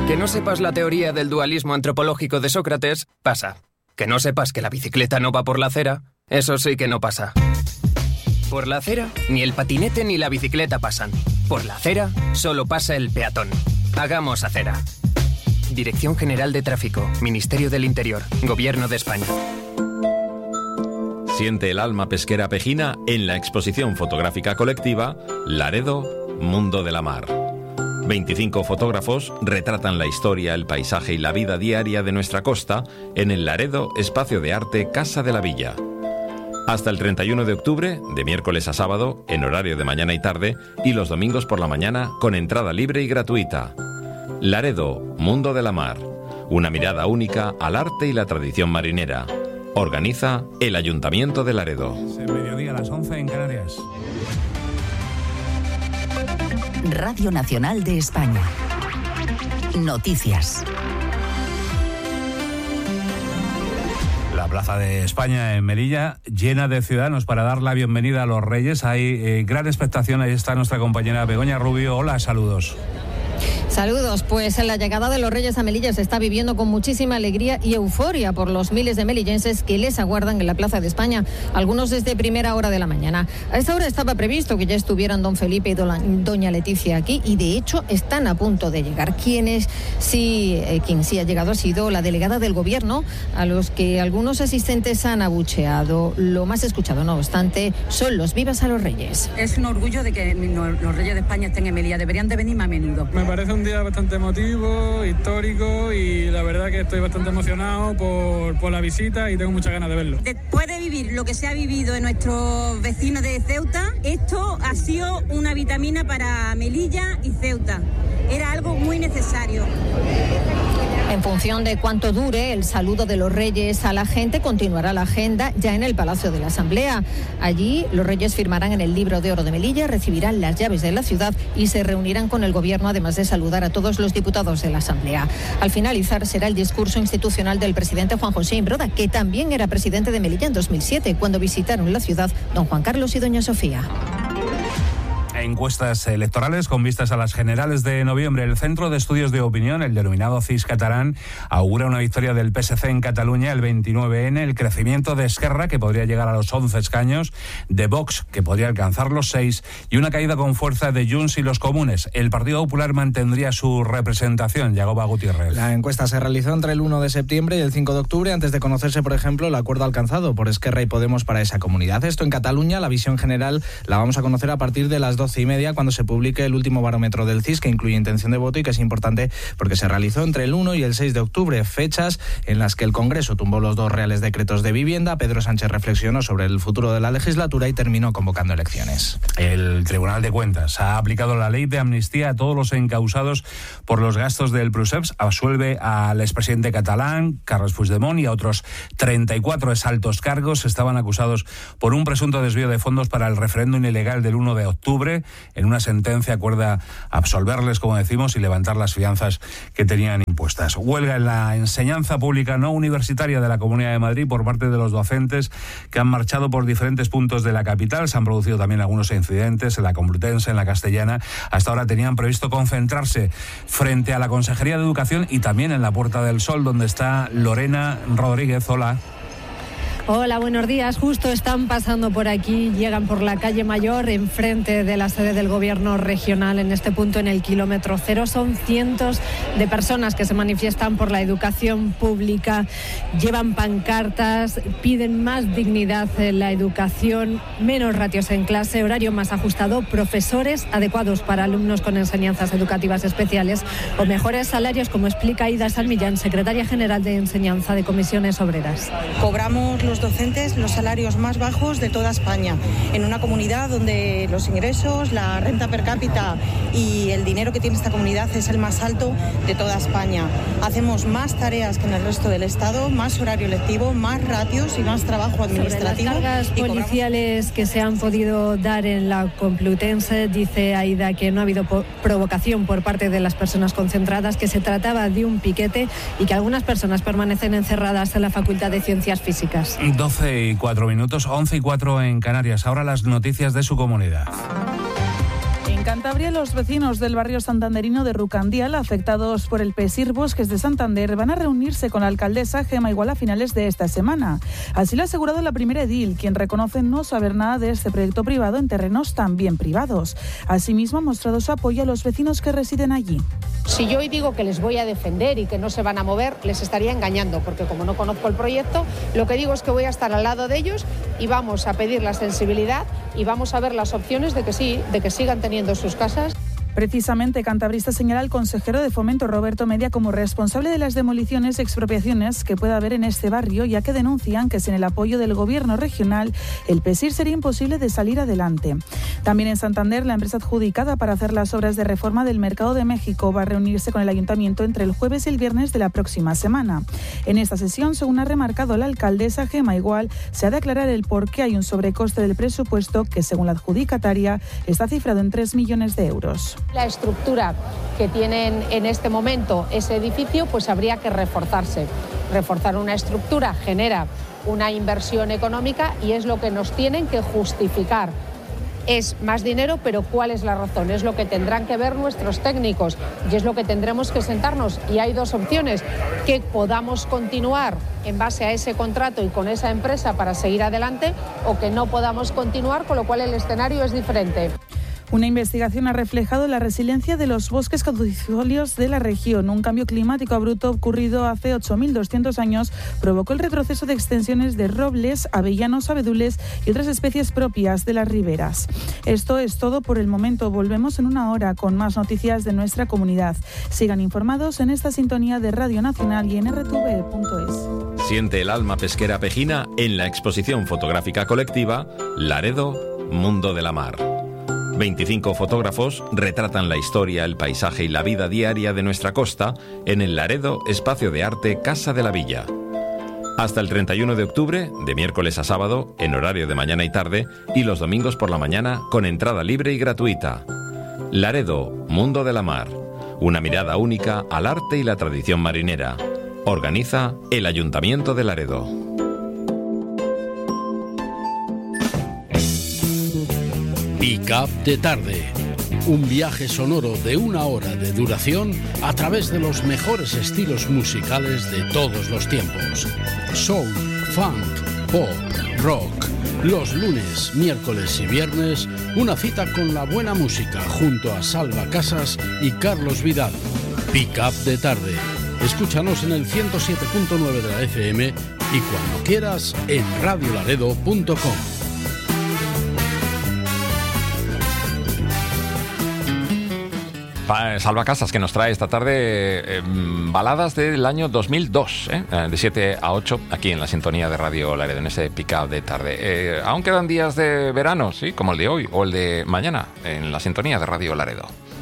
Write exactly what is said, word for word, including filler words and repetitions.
Que no sepas la teoría del dualismo antropológico de Sócrates, pasa. Que no sepas que la bicicleta no va por la acera, eso sí que no pasa. Por la acera, ni el patinete ni la bicicleta pasan. Por la acera, solo pasa el peatón. Hagamos acera. Dirección General de Tráfico, Ministerio del Interior, Gobierno de España. Siente el alma pesquera pejina en la exposición fotográfica colectiva Laredo, Mundo de la Mar. veinticinco fotógrafos retratan la historia, el paisaje y la vida diaria de nuestra costa en el Laredo Espacio de Arte Casa de la Villa. Hasta el treinta y uno de octubre, de miércoles a sábado, en horario de mañana y tarde, y los domingos por la mañana con entrada libre y gratuita. Laredo, Mundo de la Mar. Una mirada única al arte y la tradición marinera. Organiza el Ayuntamiento de Laredo. Es mediodía a las once en Canarias. Radio Nacional de España. Noticias. La Plaza de España en Melilla, llena de ciudadanos para dar la bienvenida a los Reyes. Hay eh, gran expectación. Ahí está nuestra compañera Begoña Rubio. Hola, saludos. Saludos, pues la llegada de los Reyes a Melilla se está viviendo con muchísima alegría y euforia por los miles de melillenses que les aguardan en la Plaza de España, algunos desde primera hora de la mañana. A esta hora estaba previsto que ya estuvieran don Felipe y doña Leticia aquí y de hecho están a punto de llegar. Quienes sí, eh, quien sí ha llegado ha sido la delegada del Gobierno, a los que algunos asistentes han abucheado. Lo más escuchado, no obstante, son los vivas a los Reyes. Es un orgullo de que los Reyes de España estén en Melilla, deberían de venir más a menudo. Me parece un día bastante emotivo, histórico y la verdad que estoy bastante emocionado por, por la visita y tengo muchas ganas de verlo. Después de vivir lo que se ha vivido en nuestros vecinos de Ceuta, esto ha sido una vitamina para Melilla y Ceuta. Era algo muy necesario. En función de cuánto dure el saludo de los Reyes a la gente, continuará la agenda ya en el Palacio de la Asamblea. Allí los Reyes firmarán en el Libro de Oro de Melilla, recibirán las llaves de la ciudad y se reunirán con el Gobierno, además de saludar a todos los diputados de la Asamblea. Al finalizar será el discurso institucional del presidente Juan José Imbroda, que también era presidente de Melilla en dos mil siete, cuando visitaron la ciudad don Juan Carlos y doña Sofía. Encuestas electorales con vistas a las generales de noviembre. El Centro de Estudios de Opinión, el denominado C I S catalán, augura una victoria del P S C en Cataluña el veintinueve ene, el crecimiento de Esquerra, que podría llegar a los once escaños, de Vox, que podría alcanzar los seis, y una caída con fuerza de Junts y los Comunes. El Partido Popular mantendría su representación. Yagoba Gutiérrez. La encuesta se realizó entre el uno de septiembre y el cinco de octubre, antes de conocerse, por ejemplo, el acuerdo alcanzado por Esquerra y Podemos para esa comunidad. Esto en Cataluña, la visión general la vamos a conocer a partir de las doce y media, cuando se publique el último barómetro del C I S, que incluye intención de voto y que es importante porque se realizó entre el uno y el seis de octubre, fechas en las que el Congreso tumbó los dos reales decretos de vivienda. Pedro Sánchez reflexionó sobre el futuro de la legislatura y terminó convocando elecciones. El Tribunal de Cuentas ha aplicado la ley de amnistía a todos los encausados por los gastos del Pruseps. Absuelve al expresidente catalán, Carles Puigdemont, y a otros treinta y cuatro exaltos cargos. Estaban acusados por un presunto desvío de fondos para el referéndum ilegal del uno de octubre. En una sentencia acuerda absolverles, como decimos, y levantar las fianzas que tenían impuestas. Huelga en la enseñanza pública no universitaria de la Comunidad de Madrid por parte de los docentes que han marchado por diferentes puntos de la capital. Se han producido también algunos incidentes en la Complutense, en la Castellana. Hasta ahora tenían previsto concentrarse frente a la Consejería de Educación y también en la Puerta del Sol, donde está Lorena Rodríguez. Hola. Hola, buenos días. Justo están pasando por aquí, llegan por la calle Mayor, enfrente de la sede del Gobierno regional, en este punto, en el kilómetro cero. Son cientos de personas que se manifiestan por la educación pública, llevan pancartas, piden más dignidad en la educación, menos ratios en clase, horario más ajustado, profesores adecuados para alumnos con enseñanzas educativas especiales o mejores salarios, como explica Aida San Millán, secretaria general de Enseñanza de Comisiones Obreras. Cobramos los docentes los salarios más bajos de toda España, en una comunidad donde los ingresos, la renta per cápita y el dinero que tiene esta comunidad es el más alto de toda España. Hacemos más tareas que en el resto del Estado, más horario lectivo, más ratios y más trabajo administrativo. Sobre las cargas policiales cobramos... que se han podido dar en la Complutense, dice Aida que no ha habido po- provocación por parte de las personas concentradas, que se trataba de un piquete y que algunas personas permanecen encerradas en la Facultad de Ciencias Físicas. doce y cuatro minutos, once y cuatro en Canarias. Ahora las noticias de su comunidad. En En Cantabria, los vecinos del barrio santanderino de Rucandial, afectados por el PESIR Bosques de Santander, van a reunirse con la alcaldesa Gema Igual a finales de esta semana. Así lo ha asegurado la primera edil, quien reconoce no saber nada de este proyecto privado en terrenos también privados. Asimismo, ha mostrado su apoyo a los vecinos que residen allí. Si yo hoy digo que les voy a defender y que no se van a mover, les estaría engañando, porque como no conozco el proyecto, lo que digo es que voy a estar al lado de ellos y vamos a pedir la sensibilidad y vamos a ver las opciones de que sí, de que sigan teniendo sus casas. Precisamente, Cantabrista señala al consejero de Fomento, Roberto Media, como responsable de las demoliciones y expropiaciones que pueda haber en este barrio, ya que denuncian que sin el apoyo del gobierno regional, el PESIR sería imposible de salir adelante. También en Santander, la empresa adjudicada para hacer las obras de reforma del Mercado de México va a reunirse con el ayuntamiento entre el jueves y el viernes de la próxima semana. En esta sesión, según ha remarcado la alcaldesa Gema Igual, se ha de aclarar el por qué hay un sobrecoste del presupuesto que, según la adjudicataria, está cifrado en tres millones de euros. La estructura que tienen en este momento ese edificio, pues habría que reforzarse. Reforzar una estructura genera una inversión económica y es lo que nos tienen que justificar. Es más dinero, pero ¿cuál es la razón? Es lo que tendrán que ver nuestros técnicos y es lo que tendremos que sentarnos. Y hay dos opciones: que podamos continuar en base a ese contrato y con esa empresa para seguir adelante, o que no podamos continuar, con lo cual el escenario es diferente. Una investigación ha reflejado la resiliencia de los bosques caducifolios de la región. Un cambio climático abrupto ocurrido hace ocho mil doscientos años provocó el retroceso de extensiones de robles, avellanos, abedules y otras especies propias de las riberas. Esto es todo por el momento. Volvemos en una hora con más noticias de nuestra comunidad. Sigan informados en esta sintonía de Radio Nacional y en erre te ve punto es. Siente el alma pesquera pejina en la exposición fotográfica colectiva Laredo, Mundo de la Mar. veinticinco fotógrafos retratan la historia, el paisaje y la vida diaria de nuestra costa en el Laredo Espacio de Arte Casa de la Villa. Hasta el treinta y uno de octubre, de miércoles a sábado, en horario de mañana y tarde, y los domingos por la mañana con entrada libre y gratuita. Laredo, Mundo de la Mar. Una mirada única al arte y la tradición marinera. Organiza el Ayuntamiento de Laredo. Pick-up de tarde. Un viaje sonoro de una hora de duración a través de los mejores estilos musicales de todos los tiempos. Soul, funk, pop, rock. Los lunes, miércoles y viernes, una cita con la buena música junto a Salva Casas y Carlos Vidal. Pick-up de tarde. Escúchanos en el ciento siete punto nueve de la F M y cuando quieras en radio laredo punto com. Salva Casas, que nos trae esta tarde eh, baladas del año dos mil dos, ¿eh? de siete a ocho, aquí en la sintonía de Radio Laredo, en ese pick-up de tarde. Eh, aún quedan días de verano, sí, como el de hoy o el de mañana, en la sintonía de Radio Laredo.